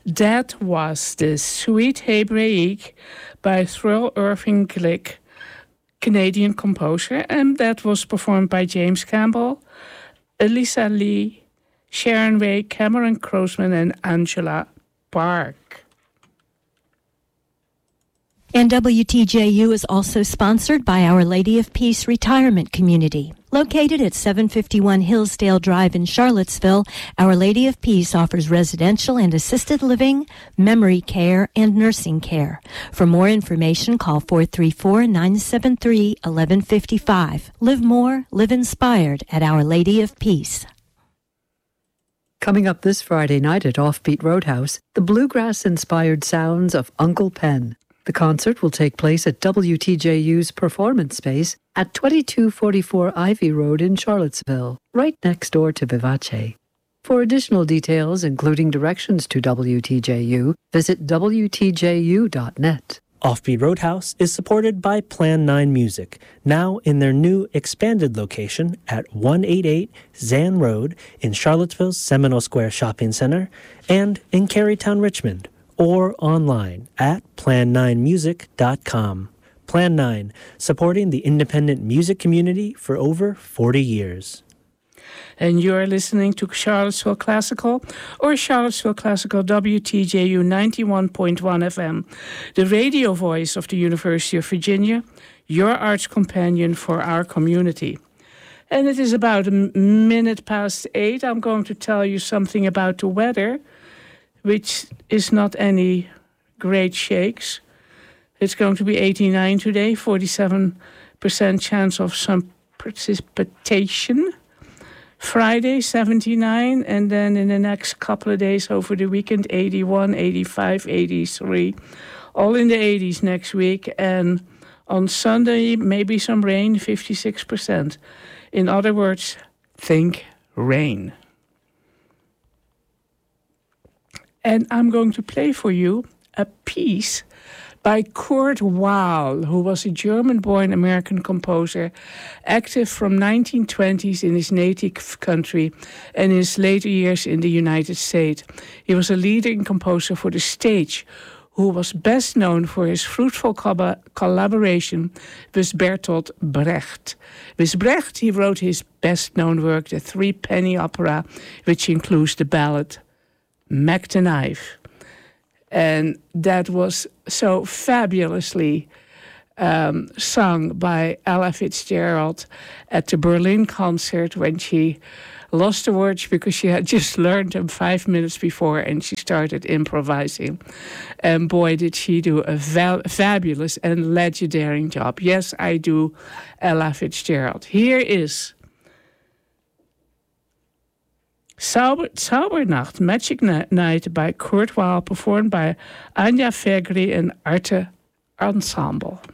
That was the Suite Hebraïque by Thrill Irving Glick, Canadian composer, and that was performed by James Campbell, Elisa Lee, Sharon Way, Cameron Croasman, and Angela Park. And WTJU is also sponsored by Our Lady of Peace Retirement Community. Located at 751 Hillsdale Drive in Charlottesville, Our Lady of Peace offers residential and assisted living, memory care, and nursing care. For more information, call 434-973-1155. Live more, live inspired at Our Lady of Peace. Coming up this Friday night at Offbeat Roadhouse, the bluegrass-inspired sounds of Uncle Pen. The concert will take place at WTJU's Performance Space at 2244 Ivy Road in Charlottesville, right next door to Vivace. For additional details, including directions to WTJU, visit WTJU.net. Offbeat Roadhouse is supported by Plan 9 Music, now in their new expanded location at 188 Zan Road in Charlottesville's Seminole Square Shopping Center and in Carytown, Richmond, or online at plan9music.com. Plan 9, supporting the independent music community for over 40 years. And you're listening to Charlottesville Classical or Charlottesville Classical WTJU 91.1 FM, the radio voice of the University of Virginia, your arts companion for our community. And it is about 8:08. I'm going to tell you something about the weather, which is not any great shakes. It's going to be 89 today, 47% chance of some precipitation. Friday, 79, and then in the next couple of days over the weekend, 81, 85, 83, all in the 80s next week. And on Sunday, maybe some rain, 56%. In other words, think rain. And I'm going to play for you a piece by Kurt Weill, who was a German-born American composer, active from 1920s in his native country and in his later years in the United States. He was a leading composer for the stage, who was best known for his fruitful collaboration with Bertolt Brecht. With Brecht, he wrote his best-known work, the Three-Penny Opera, which includes the ballad Mac the Knife. And that was so fabulously sung by Ella Fitzgerald at the Berlin concert when she lost the words because she had just learned them 5 minutes before and she started improvising. And boy, did she do a fabulous and legendary job. Yes, I do, Ella Fitzgerald. Here is Zaubernacht, Magic Night by Kurt Weill, performed by Anja Vergri and Arte Ensemble.